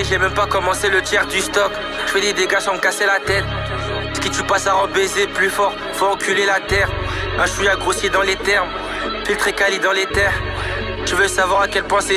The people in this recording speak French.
j'ai même pas commencé le tiers du stock. Je fais des dégâts sans me casser la tête. Ce qui tue pas ça rend baiser plus fort, faut enculer la terre. Un chouïa grossier dans les termes, filtré quali dans les terres. Tu veux savoir à quel point c'est